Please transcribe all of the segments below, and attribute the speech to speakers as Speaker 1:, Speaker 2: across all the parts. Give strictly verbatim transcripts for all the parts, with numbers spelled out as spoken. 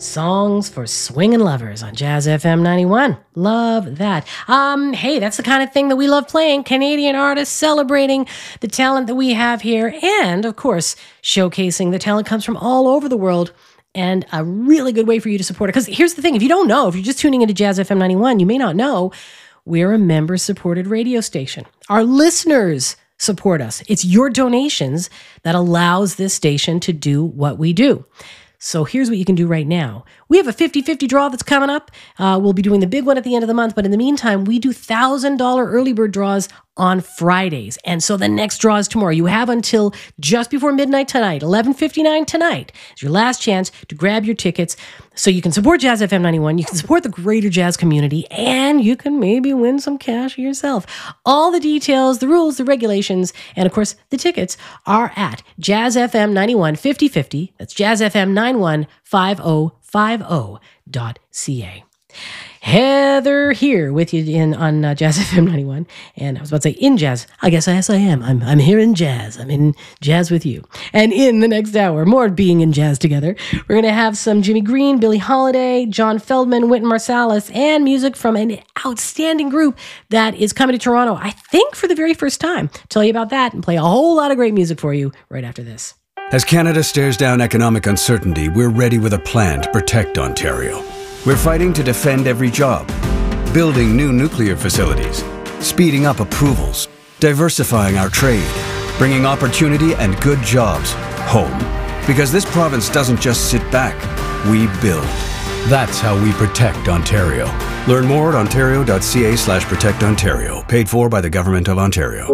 Speaker 1: Songs for swingin' lovers on Jazz F M ninety-one. Love that. Um, hey, that's the kind of thing that we love playing. Canadian artists celebrating the talent that we have here and, of course, showcasing the talent comes from all over the world. And a really good way for you to support it. Because here's the thing, if you don't know, if you're just tuning into Jazz F M ninety-one, you may not know we're a member-supported radio station. Our listeners support us. It's your donations that allows this station to do what we do. So here's what you can do right now. We have a fifty-fifty draw that's coming up. Uh, we'll be doing the big one at the end of the month. But in the meantime, we do one thousand dollars early bird draws on Fridays. And so the next draw is tomorrow. You have until just before midnight tonight, eleven fifty-nine tonight. It's your last chance to grab your tickets so you can support Jazz F M ninety-one. You can support the greater jazz community, and you can maybe win some cash yourself. All the details, the rules, the regulations, and of course, the tickets are at Jazz F M ninety-one fifty fifty. That's Jazz F M ninety-one fifty fifty dot C A. Heather here with you in on uh, Jazz F M ninety-one, and I was about to say in jazz. I guess yes I am. I'm I'm here in jazz. I'm in jazz with you. And in the next hour, more being in jazz together. We're gonna have some Jimmy Green, Billie Holiday, John Feldman, Wynton Marsalis, and music from an outstanding group that is coming to Toronto. I think for the very first time. Tell you about that and play a whole lot of great music for you right after this.
Speaker 2: As Canada stares down economic uncertainty, we're ready with a plan to protect Ontario. We're fighting to defend every job, building new nuclear facilities, speeding up approvals, diversifying our trade, bringing opportunity and good jobs home. Because this province doesn't just sit back, we build. That's how we protect Ontario. Learn more at ontario.ca slash protect Ontario. Paid for by the Government of Ontario.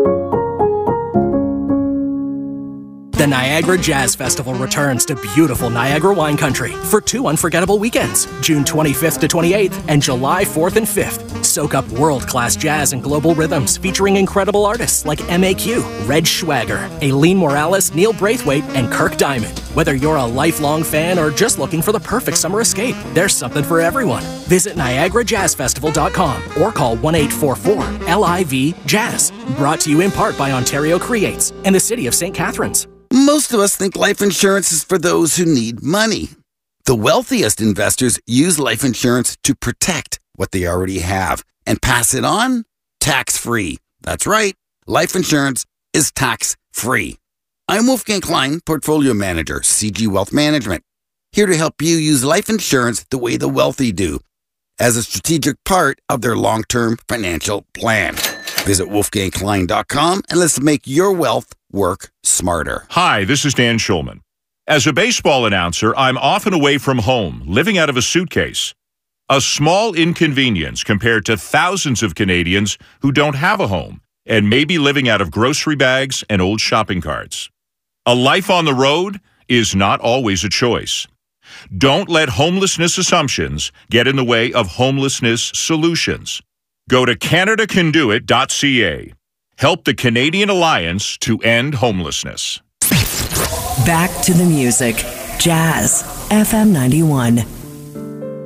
Speaker 3: The Niagara Jazz Festival returns to beautiful Niagara wine country for two unforgettable weekends, June twenty-fifth to twenty-eighth and July fourth and fifth. Soak up world-class jazz and global rhythms featuring incredible artists like M A Q, Red Schwager, Aileen Morales, Neil Braithwaite, and Kirk Diamond. Whether you're a lifelong fan or just looking for the perfect summer escape, there's something for everyone. Visit niagara jazz festival dot com or call one eight four four L I V Jazz. Brought to you in part by Ontario Creates and the City of Saint Catharines.
Speaker 4: Most of us think life insurance is for those who need money. The wealthiest investors use life insurance to protect what they already have and pass it on tax-free. That's right. Life insurance is tax-free. I'm Wolfgang Klein, Portfolio Manager, C G Wealth Management, here to help you use life insurance the way the wealthy do, as a strategic part of their long-term financial plan. Visit wolfgang klein dot com and let's make your wealth work smarter.
Speaker 5: Hi, this is Dan Schulman. As a baseball announcer, I'm often away from home, living out of a suitcase. A small inconvenience compared to thousands of Canadians who don't have a home and may be living out of grocery bags and old shopping carts. A life on the road is not always a choice. Don't let homelessness assumptions get in the way of homelessness solutions. Go to canada can do it dot c a. Help the Canadian Alliance to end homelessness.
Speaker 6: Back to the music. Jazz F M ninety-one.